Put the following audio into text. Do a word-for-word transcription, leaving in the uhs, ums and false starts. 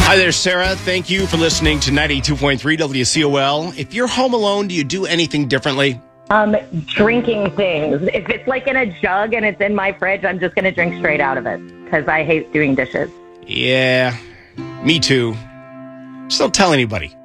Hi there, Sarah. Thank you for listening to ninety-two point three W C O L. If you're home alone, do you do anything differently? Um, drinking things. If it's like in a jug and it's in my fridge, I'm just going to drink straight out of it because I hate doing dishes. Yeah, me too. Just don't tell anybody.